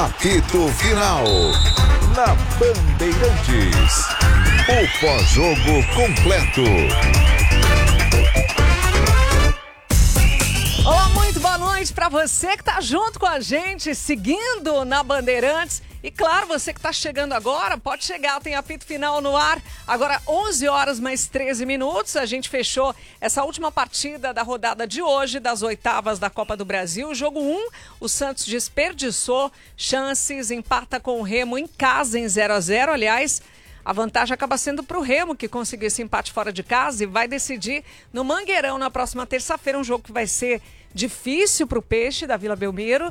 Apito Final. Na Bandeirantes. O pós-jogo completo. Olá, muito boa noite para você que tá junto com a gente, seguindo na Bandeirantes. E claro, você que tá chegando agora, pode chegar, tem apito final no ar. Agora 11 horas mais 13 minutos, a gente fechou essa última partida da rodada de hoje, das oitavas da Copa do Brasil. Jogo 1, o Santos desperdiçou chances, empata com o Remo em casa em 0-0. Aliás, a vantagem acaba sendo para o Remo, que conseguiu esse empate fora de casa e vai decidir no Mangueirão na próxima terça-feira, um jogo que vai ser difícil para o Peixe da Vila Belmiro.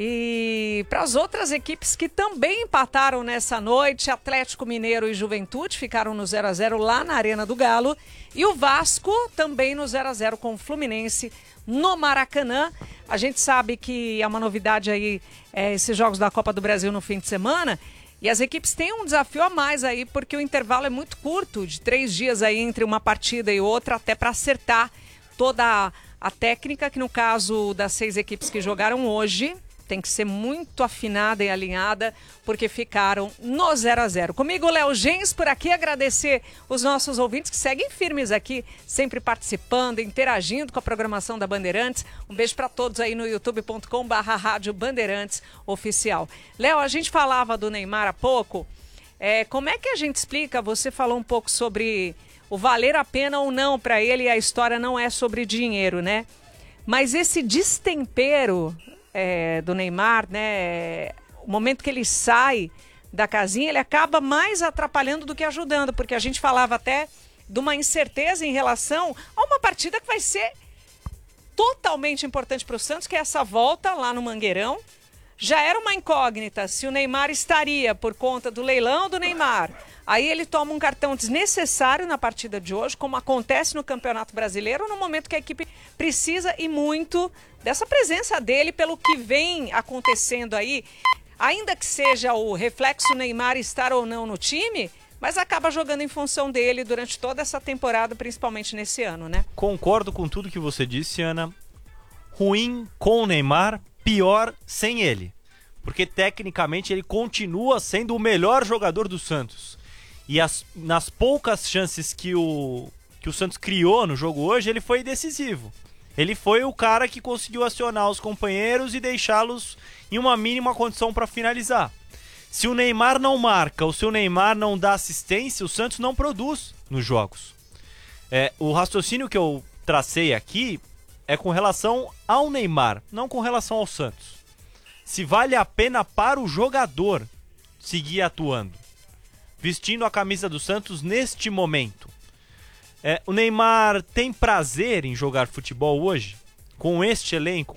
E para as outras equipes que também empataram nessa noite, Atlético Mineiro e Juventude ficaram no 0-0 lá na Arena do Galo. E o Vasco também no 0-0 com o Fluminense no Maracanã. A gente sabe que é uma novidade aí esses jogos da Copa do Brasil no fim de semana. E as equipes têm um desafio a mais aí, porque o intervalo é muito curto, de 3 dias aí entre uma partida e outra, até para acertar toda a técnica, que no caso das 6 equipes que jogaram hoje, tem que ser muito afinada e alinhada, porque ficaram no 0-0. Comigo, Léo Gens, por aqui, agradecer os nossos ouvintes que seguem firmes aqui, sempre participando, interagindo com a programação da Bandeirantes. Um beijo para todos aí no youtube.com/Rádio Bandeirantes Oficial. Léo, a gente falava do Neymar há pouco. Como é que a gente explica? Você falou um pouco sobre o valer a pena ou não para ele, e a história não é sobre dinheiro, né? Mas esse destempero do Neymar, né? O momento que ele sai da casinha, ele acaba mais atrapalhando do que ajudando, porque a gente falava até de uma incerteza em relação a uma partida que vai ser totalmente importante para o Santos, que é essa volta lá no Mangueirão. Já era uma incógnita se o Neymar estaria por conta do leilão do Neymar. Aí ele toma um cartão desnecessário na partida de hoje, como acontece no Campeonato Brasileiro, no momento que a equipe precisa e muito dessa presença dele, pelo que vem acontecendo aí, ainda que seja o reflexo Neymar estar ou não no time, mas acaba jogando em função dele durante toda essa temporada, principalmente nesse ano, né? Concordo com tudo que você disse, Ana. Ruim com o Neymar, pior sem ele. Porque tecnicamente ele continua sendo o melhor jogador do Santos. E nas poucas chances que o Santos criou no jogo hoje, ele foi decisivo. Ele foi o cara que conseguiu acionar os companheiros e deixá-los em uma mínima condição para finalizar. Se o Neymar não marca ou se o Neymar não dá assistência, o Santos não produz nos jogos. O raciocínio que eu tracei aqui é com relação ao Neymar, não com relação ao Santos. Se vale a pena para o jogador seguir atuando, vestindo a camisa do Santos neste momento. O Neymar tem prazer em jogar futebol hoje? Com este elenco,